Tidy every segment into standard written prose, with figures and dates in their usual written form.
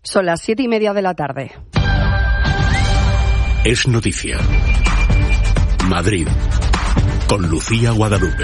Son las 7:30 de la tarde. Es noticia. Madrid, con Lucía Guadalupe.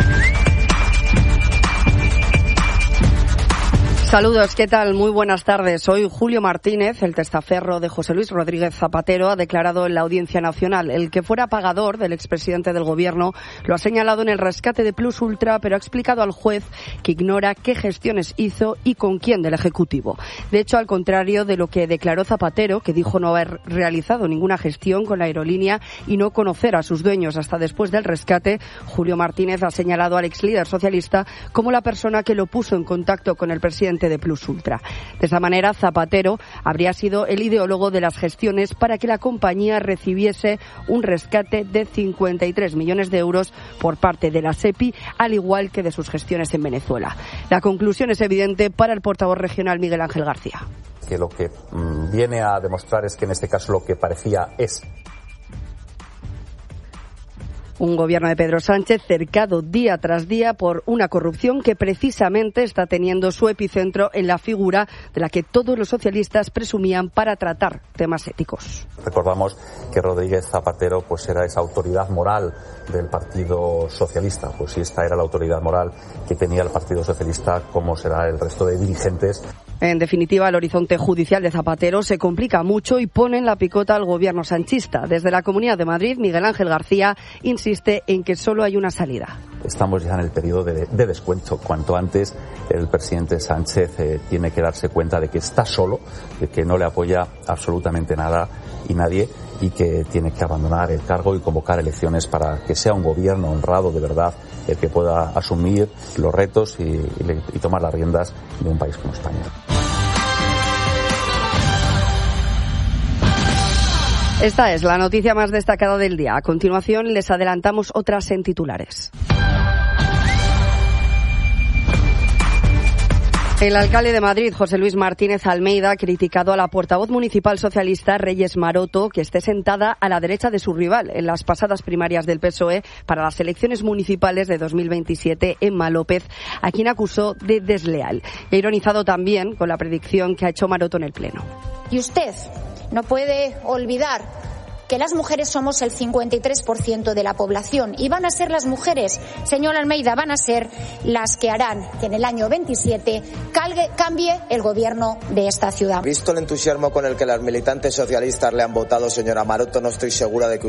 Saludos, ¿qué tal? Muy buenas tardes. Soy Julio Martínez. El testaferro de José Luis Rodríguez Zapatero ha declarado en la Audiencia Nacional. El que fuera pagador del expresidente del Gobierno lo ha señalado en el rescate de Plus Ultra, pero ha explicado al juez que ignora qué gestiones hizo y con quién del Ejecutivo. De hecho, al contrario de lo que declaró Zapatero, que dijo no haber realizado ninguna gestión con la aerolínea y no conocer a sus dueños hasta después del rescate, Julio Martínez ha señalado al exlíder socialista como la persona que lo puso en contacto con el presidente de Plus Ultra. De esa manera, Zapatero habría sido el ideólogo de las gestiones para que la compañía recibiese un rescate de 53 millones de euros por parte de la SEPI, al igual que de sus gestiones en Venezuela. La conclusión es evidente para el portavoz regional Miguel Ángel García. Que lo que viene a demostrar es que en este caso lo que parecía es un gobierno de Pedro Sánchez cercado día tras día por una corrupción que precisamente está teniendo su epicentro en la figura de la que todos los socialistas presumían para tratar temas éticos. Recordamos que Rodríguez Zapatero pues era esa autoridad moral del Partido Socialista. Pues si esta era la autoridad moral que tenía el Partido Socialista, ¿cómo será el resto de dirigentes? En definitiva, el horizonte judicial de Zapatero se complica mucho y pone en la picota al gobierno sanchista. Desde la Comunidad de Madrid, Miguel Ángel García insiste en que solo hay una salida. Estamos ya en el periodo de descuento. Cuanto antes el presidente Sánchez tiene que darse cuenta de que está solo, de que no le apoya absolutamente nada y nadie, y que tiene que abandonar el cargo y convocar elecciones para que sea un gobierno honrado de verdad, el que pueda asumir los retos y tomar las riendas de un país como España. Esta es la noticia más destacada del día. A continuación les adelantamos otras en titulares. El alcalde de Madrid, José Luis Martínez Almeida, ha criticado a la portavoz municipal socialista Reyes Maroto que esté sentada a la derecha de su rival en las pasadas primarias del PSOE para las elecciones municipales de 2027, Emma López, a quien acusó de desleal. E ironizado también con la predicción que ha hecho Maroto en el Pleno. Y usted no puede olvidar que las mujeres somos el 53% de la población y van a ser las mujeres, señor Almeida, van a ser las que harán que en el año 27 cambie el gobierno de esta ciudad. Visto el entusiasmo con el que las militantes socialistas le han votado, señora Maroto, no estoy segura de que